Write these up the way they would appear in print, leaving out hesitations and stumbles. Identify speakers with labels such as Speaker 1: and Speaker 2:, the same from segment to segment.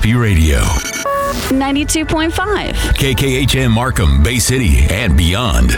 Speaker 1: Happy Radio.
Speaker 2: 92.5.
Speaker 1: KKHM Markham, Bay City, and beyond.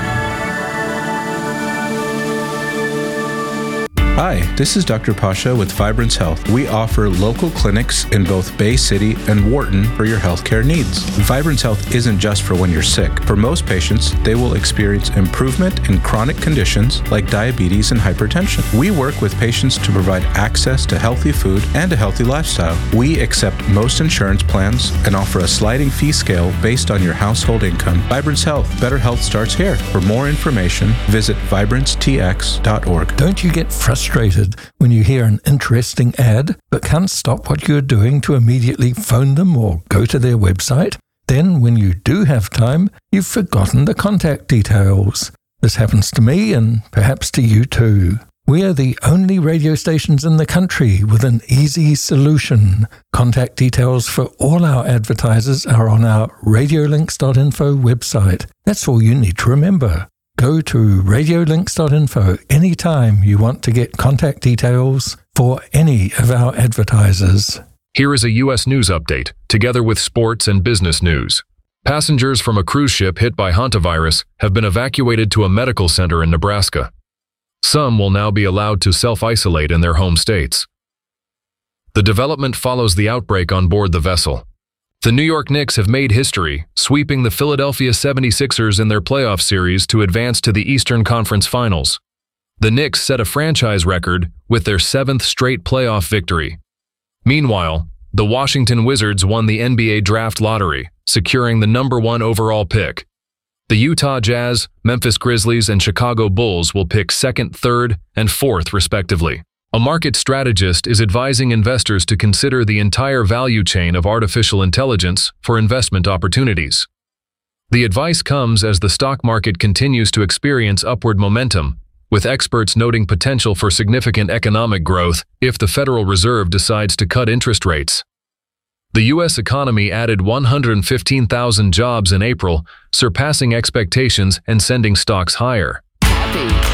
Speaker 3: Hi, this is Dr. Pasha with Vibrance Health. We offer local clinics in both Bay City and Wharton for your healthcare needs. Vibrance Health isn't just for when you're sick. For most patients, they will experience improvement in chronic conditions like diabetes and hypertension. We work with patients to provide access to healthy food and a healthy lifestyle. We accept most insurance plans and offer a sliding fee scale based on your household income. Vibrance Health. Better health starts here. For more information, visit vibranceTX.org.
Speaker 4: Don't you get frustrated when you hear an interesting ad but can't stop what you're doing to immediately phone them or go to their website? Then, when you do have time, you've forgotten the contact details. This happens to me and perhaps to you too. We are the only radio stations in the country with an easy solution. Contact details for all our advertisers are on our radiolinks.info website. That's all you need to remember. Go to radiolinks.info anytime you want to get contact details for any of our advertisers.
Speaker 5: Here is a U.S. news update, together with sports and business news. Passengers from a cruise ship hit by hantavirus have been evacuated to a medical center in Nebraska. Some will now be allowed to self-isolate in their home states. The development follows the outbreak on board the vessel. The New York Knicks have made history, sweeping the Philadelphia 76ers in their playoff series to advance to the Eastern Conference Finals. The Knicks set a franchise record with their 7th straight playoff victory. Meanwhile, the Washington Wizards won the NBA draft lottery, securing the number 1 overall pick. The Utah Jazz, Memphis Grizzlies, and Chicago Bulls will pick 2nd, 3rd, and 4th, respectively. A market strategist is advising investors to consider the entire value chain of artificial intelligence for investment opportunities. The advice comes as the stock market continues to experience upward momentum, with experts noting potential for significant economic growth if the Federal Reserve decides to cut interest rates. The U.S. economy added 115,000 jobs in April, surpassing expectations and sending stocks higher.